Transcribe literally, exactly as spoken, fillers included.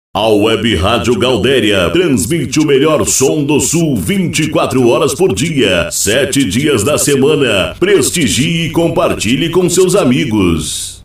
A Web Rádio Galdéria transmite o melhor som do Sul vinte e quatro horas por dia, sete dias da semana. Prestigie e compartilhe com seus amigos.